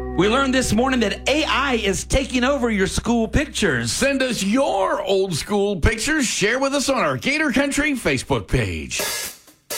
We learned this morning that AI is taking over your school pictures. Send us your old school pictures. Share with us on our Gator Country Facebook page.